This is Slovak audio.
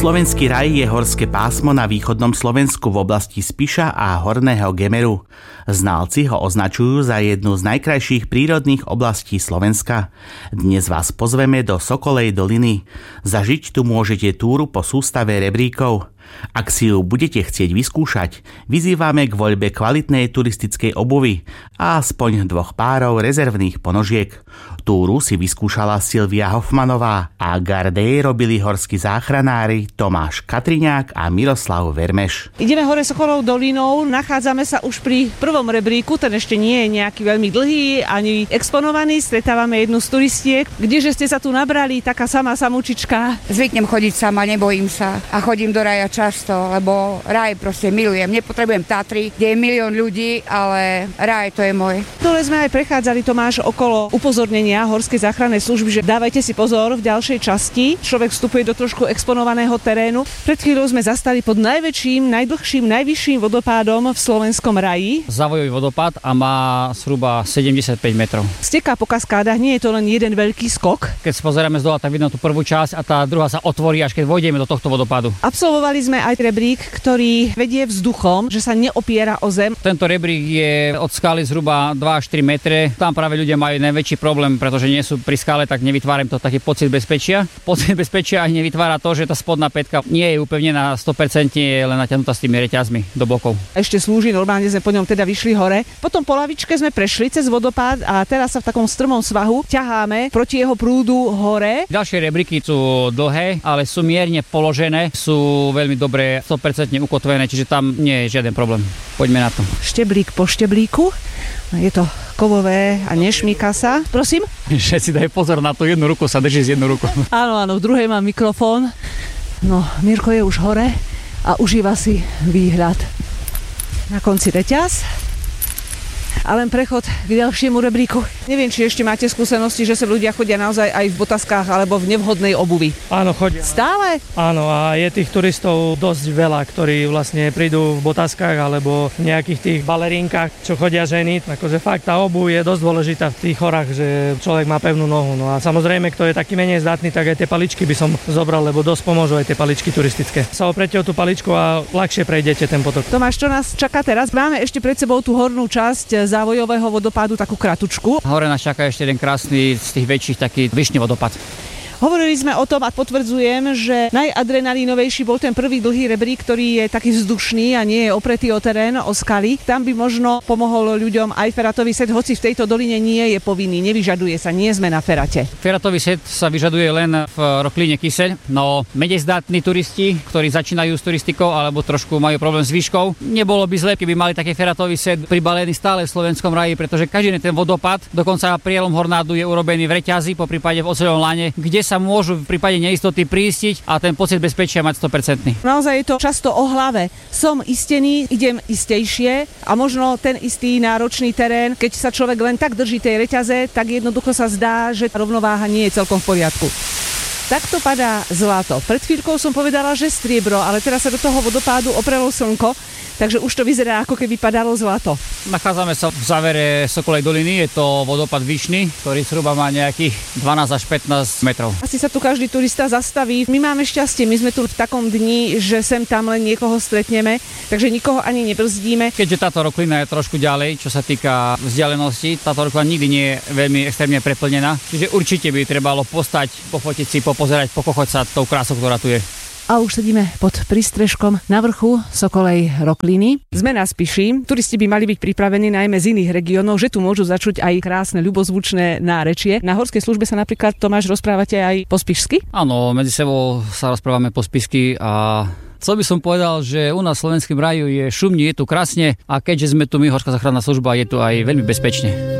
Slovenský raj je horské pásmo na východnom Slovensku v oblasti Spiša a Horného Gemeru. Znalci ho označujú za jednu z najkrajších prírodných oblastí Slovenska. Dnes vás pozveme do Sokolej doliny. Zažiť tu môžete túru po sústave rebríkov. Ak si ju budete chcieť vyskúšať, vyzývame k voľbe kvalitnej turistickej obuvy a aspoň 2 párov rezervných ponožiek. Túru si vyskúšala Silvia Hofmanová a gardej robili horskí záchranári Tomáš Katriňák a Miroslav Vermeš. Ideme hore Sokolou dolinou, nachádzame sa už pri prvom rebríku, ten ešte nie je nejaký veľmi dlhý ani exponovaný. Stretávame jednu z turistiek. Kdeže ste sa tu nabrali, taká sama samúčička? Zvyknem chodiť sama, nebojím sa a chodím do raja často, lebo raj proste milujem. Nepotrebujem Tatry, kde je milión ľudí, ale raj to je môj. Dole sme aj prechádzali, Tomáš, okolo upozornenia Horskej záchrannej služby, že dávajte si pozor v ďalšej časti. Človek vstupuje do trošku exponovaného terénu. Pred chvíľou sme zastali pod najväčším, najdlhším, najvyšším vodopádom v slovenskom raji. Závojový vodopád a má zhruba 75 metrov. Steká po kaskádach, nie je to len jeden veľký skok. Keď sa pozeráme z dola, tak vidno tú prvú časť a tá druhá sa otvorí, až keď vojdeme do tohto vodopádu. Absolvovali sme aj rebrík, ktorý vedie vzduchom, že sa neopiera o zem. Tento rebrík je od skály zhruba 2 až 4 metre. Tam práve ľudia majú najväčší problém, pretože nie sú pri skále, tak nevytváram to taký pocit bezpečia. Pocit bezpečia ani nevytvára to, že tá spodná pätka nie je upevnená 100%, je len natiahnutá s tými reťazmi do bokov. Ešte slúži, normálne sme po ňom teda vyšli hore. Potom po lavičke sme prešli cez vodopád a teraz sa v takom strmom svahu ťaháme proti jeho prúdu hore. Ďalšie rebríky sú dlhé, ale sú mierne položené, sú veľmi dobre 100% ukotvené, čiže tam nie je žiaden problém. Poďme na to. Šteblík po šteblíku. Je to kovové a nešmýka sa. Prosím? Všetci daj pozor na to, jednu ruku sa drží z jednu ruku. Áno, v druhej mám mikrofón. No, Mirko je už hore a užíva si výhľad. Na konci reťaz. A len prechod k ďalšiemu rebríku. Neviem, či ešte máte skúsenosti, že sa ľudia chodia naozaj aj v botaskách alebo v nevhodnej obuvi. Áno, chodia. Stále? Áno, a je tých turistov dosť veľa, ktorí vlastne prídu v botaskách alebo v nejakých tých balerínkach, čo chodia ženy. Akože fakt tá obuv je dosť dôležitá v tých horách, že človek má pevnú nohu. No a samozrejme, kto je taký menej zdatný, tak aj tie paličky by som zobral, lebo dosť pomôžu aj tie paličky turistické. Sa oprete o tú paličku a ľahšie prejdete ten potok. Tomáš, čo nás čaká teraz? Máme ešte pred sebou tú hornú časť závojového vodopádu, takú kratučku. Hore nás čaká ešte jeden krásny z tých väčších, taký vyšný vodopád. Hovorili sme o tom a potvrdzujem, že najadrenalínovejší bol ten prvý dlhý rebrík, ktorý je taký vzdušný a nie je opretý o terén, o skaly. Tam by možno pomohol ľuďom aj feratový set, hoci v tejto doline nie je povinný, nevyžaduje sa, nie sme na ferate. Feratový set sa vyžaduje len v Rokline Kyseľ, no menej zdatní turisti, ktorí začínajú s turistikou alebo trošku majú problém s výškou, nebolo by zle, keby mali taký feratový set pribalený stále v slovenskom raji, pretože každý ten vodopád, dokonca prielom hornádu je urobený v reťazi, poprípade v oceľovom lane, kde sa môžu v prípade neistoty prístiť a ten pocit bezpečia mať 100%. Naozaj je to často o hlave. Som istený, idem istejšie a možno ten istý náročný terén, keď sa človek len tak drží tej reťaze, tak jednoducho sa zdá, že rovnováha nie je celkom v poriadku. Takto padá zlato. Pred chvíľkou som povedala, že striebro, ale teraz sa do toho vodopádu oprelo slnko, takže už to vyzerá, ako keby padalo zlato. Nachádzame sa v závere Sokolej doliny, je to vodopád vyšný, ktorý zhruba má nejakých 12 až 15 metrov. Asi sa tu každý turista zastaví. My máme šťastie, my sme tu v takom dni, že sem tam len niekoho stretneme, takže nikoho ani nebrzdíme. Keďže táto roklina je trošku ďalej, čo sa týka vzdialenosti, táto roklina nikdy nie je veľmi extrémne preplnená, čiže určite by trebalo postať, pofotiť si, popozerať, pokochať sa tou krásou, ktorá tu je. A už sedíme pod prístrežkom na vrchu Sokolej rokliny. Sme na Spiši. Turisti by mali byť pripravení najmä z iných regiónov, že tu môžu začuť aj krásne ľubozvučné nárečie. Na horskej službe sa napríklad, Tomáš, rozprávate aj po spišsky? Áno, medzi sebou sa rozprávame po spišsky a chcel by som povedal, že u nás v slovenskom raju je šumne, je tu krásne a keďže sme tu my, Horská záchranná služba, je tu aj veľmi bezpečne.